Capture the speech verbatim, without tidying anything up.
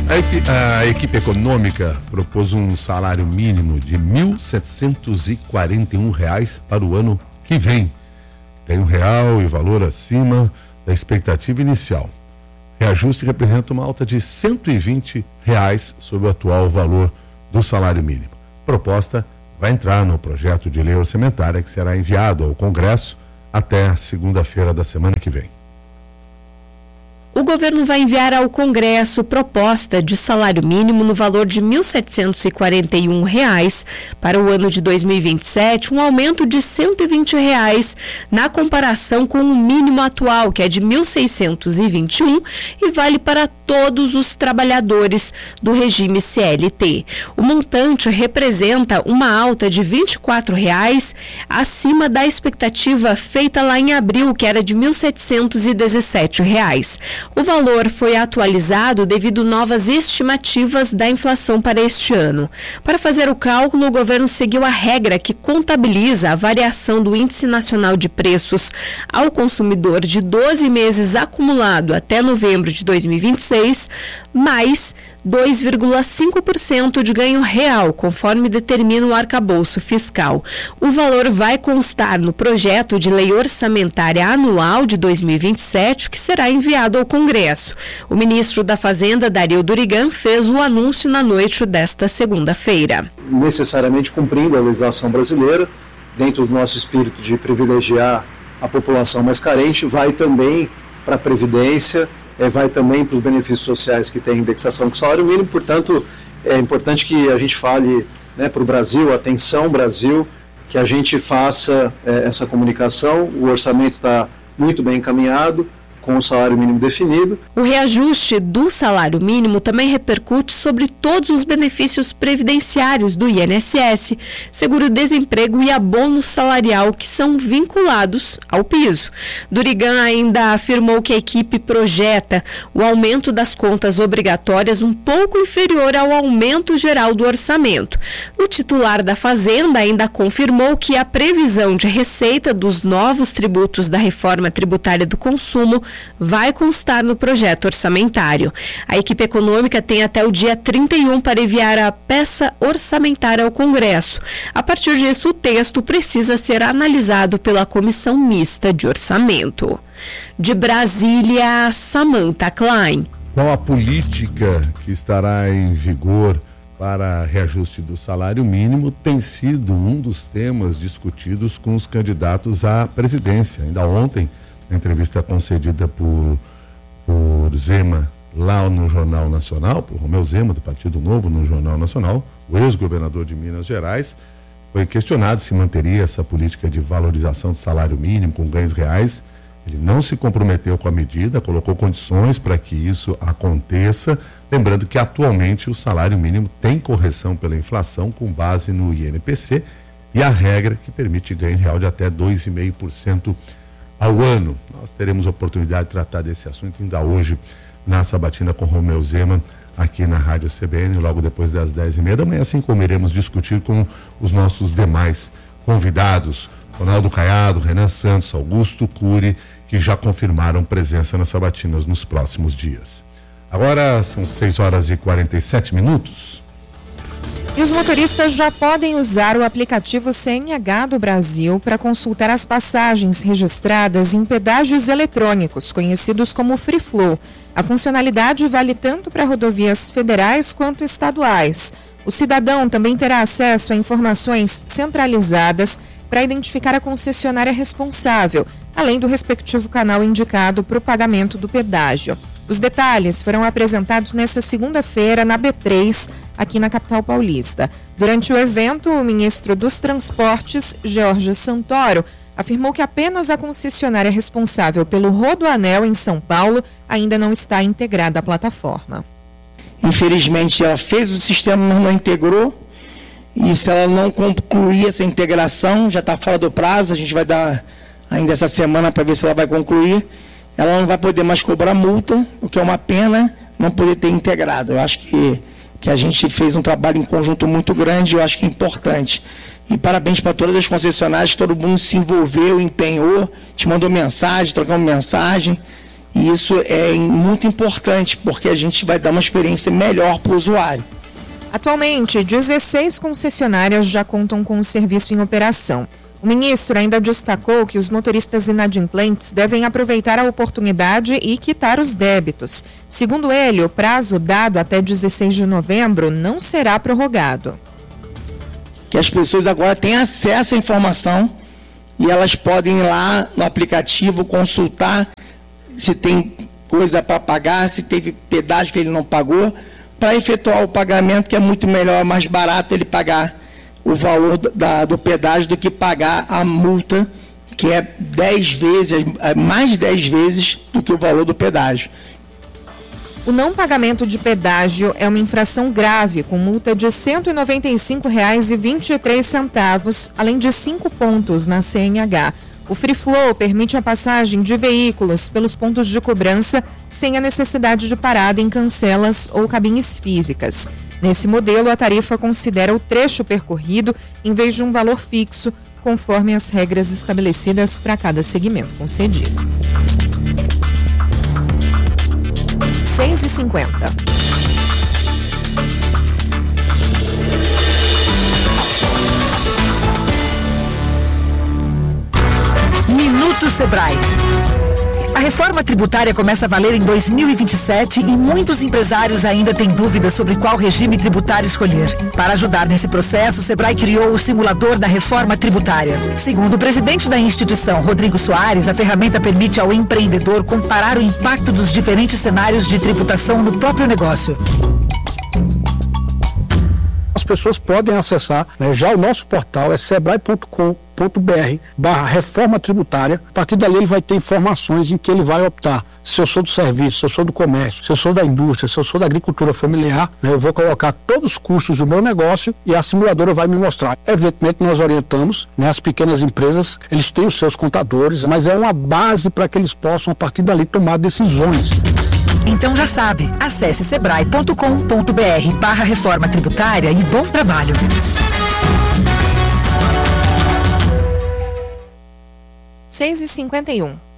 A equipe, a equipe econômica propôs um salário mínimo de mil setecentos e quarenta e um reais para o ano que vem. Tem um real e valor acima da expectativa inicial. Reajuste representa uma alta de cento e vinte reais sobre o atual valor do salário mínimo. A proposta vai entrar no projeto de lei orçamentária que será enviado ao Congresso até segunda-feira da semana que vem. O governo vai enviar ao Congresso proposta de salário mínimo no valor de mil setecentos e quarenta e um reais para o ano de dois mil e vinte e sete, um aumento de cento e vinte reais na comparação com o mínimo atual, que é de mil seiscentos e vinte e um e vale para todos os trabalhadores do regime C L T. O montante representa uma alta de vinte e quatro reais acima da expectativa feita lá em abril, que era de mil setecentos e dezessete reais. O valor foi atualizado devido a novas estimativas da inflação para este ano. Para fazer o cálculo, o governo seguiu a regra que contabiliza a variação do Índice Nacional de Preços ao consumidor de doze meses acumulado até novembro de dois mil e vinte e seis, mais dois vírgula cinco por cento de ganho real, conforme determina o arcabouço fiscal. O valor vai constar no projeto de lei orçamentária anual de dois mil e vinte e sete, que será enviado ao Congresso. O ministro da Fazenda, Dario Durigan, fez o anúncio na noite desta segunda-feira. Necessariamente cumprindo a legislação brasileira, dentro do nosso espírito de privilegiar a população mais carente, vai também para a Previdência, É, vai também para os benefícios sociais que têm indexação com o salário mínimo. Portanto, é importante que a gente fale, né, para o Brasil, atenção Brasil, que a gente faça é, essa comunicação. O orçamento está muito bem encaminhado, com o salário mínimo definido. O reajuste do salário mínimo também repercute sobre todos os benefícios previdenciários do I N S S, seguro-desemprego e abono salarial, que são vinculados ao piso. Durigan ainda afirmou que a equipe projeta o aumento das contas obrigatórias um pouco inferior ao aumento geral do orçamento. O titular da Fazenda ainda confirmou que a previsão de receita dos novos tributos da reforma tributária do consumo vai constar no projeto orçamentário. A equipe econômica tem até o dia trinta e um para enviar a peça orçamentária ao Congresso. A partir disso, o texto precisa ser analisado pela Comissão Mista de Orçamento. De Brasília, Samantha Klein. Qual a política que estará em vigor para reajuste do salário mínimo tem sido um dos temas discutidos com os candidatos à presidência. Ainda ontem, na entrevista concedida por, por Zema lá no Jornal Nacional, por Romeu Zema, do Partido Novo, no Jornal Nacional, o ex-governador de Minas Gerais, foi questionado se manteria essa política de valorização do salário mínimo com ganhos reais. Ele não se comprometeu com a medida, colocou condições para que isso aconteça, lembrando que atualmente o salário mínimo tem correção pela inflação com base no I N P C e a regra que permite ganho real de até dois vírgula cinco por cento ao ano. Nós teremos oportunidade de tratar desse assunto ainda hoje na sabatina com Romeu Zema, aqui na Rádio C B N, logo depois das dez e meia da manhã, assim como iremos discutir com os nossos demais convidados, Ronaldo Caiado, Renan Santos, Augusto Cury, que já confirmaram presença nas sabatinas nos próximos dias. Agora são seis horas e quarenta e sete minutos. E os motoristas já podem usar o aplicativo C N H do Brasil para consultar as passagens registradas em pedágios eletrônicos, conhecidos como Free Flow. A funcionalidade vale tanto para rodovias federais quanto estaduais. O cidadão também terá acesso a informações centralizadas para identificar a concessionária responsável, além do respectivo canal indicado para o pagamento do pedágio. Os detalhes foram apresentados nesta segunda-feira na B três, aqui na capital paulista. Durante o evento, o ministro dos Transportes, Jorge Santoro, afirmou que apenas a concessionária responsável pelo Rodoanel em São Paulo ainda não está integrada à plataforma. Infelizmente, ela fez o sistema, mas não integrou. E se ela não concluir essa integração, já está fora do prazo, a gente vai dar ainda essa semana para ver se ela vai concluir. Ela não vai poder mais cobrar multa, o que é uma pena não poder ter integrado. Eu acho que, que a gente fez um trabalho em conjunto muito grande, eu acho que é importante. E parabéns para todas as concessionárias, todo mundo se envolveu, empenhou, te mandou mensagem, trocamos mensagem. E isso é muito importante, porque a gente vai dar uma experiência melhor para o usuário. Atualmente, dezesseis concessionárias já contam com o serviço em operação. O ministro ainda destacou que os motoristas inadimplentes devem aproveitar a oportunidade e quitar os débitos. Segundo ele, o prazo dado até dezesseis de novembro não será prorrogado. Que as pessoas agora têm acesso à informação e elas podem ir lá no aplicativo consultar se tem coisa para pagar, se teve pedágio que ele não pagou, para efetuar o pagamento, que é muito melhor, mais barato ele pagar o valor da, do pedágio do que pagar a multa, que é dez vezes, mais de dez vezes do que o valor do pedágio. O não pagamento de pedágio é uma infração grave, com multa de cento e noventa e cinco reais e vinte e três centavos, além de cinco pontos na C N H. O Free Flow permite a passagem de veículos pelos pontos de cobrança sem a necessidade de parada em cancelas ou cabines físicas. Nesse modelo, a tarifa considera o trecho percorrido em vez de um valor fixo, conforme as regras estabelecidas para cada segmento concedido. seis e cinquenta. Minuto Sebrae. A reforma tributária começa a valer em dois mil e vinte e sete e muitos empresários ainda têm dúvidas sobre qual regime tributário escolher. Para ajudar nesse processo, o Sebrae criou o simulador da reforma tributária. Segundo o presidente da instituição, Rodrigo Soares, a ferramenta permite ao empreendedor comparar o impacto dos diferentes cenários de tributação no próprio negócio. As pessoas podem acessar, né, já o nosso portal é sebrae ponto com ponto br barra reforma tributária. A partir dali ele vai ter informações em que ele vai optar. Se eu sou do serviço, se eu sou do comércio, se eu sou da indústria, se eu sou da agricultura familiar, né, eu vou colocar todos os custos do meu negócio e a simuladora vai me mostrar. Evidentemente nós orientamos, né, as pequenas empresas, eles têm os seus contadores, mas é uma base para que eles possam a partir dali tomar decisões. Então já sabe, acesse sebrae ponto com ponto br barra reforma tributária e bom trabalho. seis e cinquenta e um.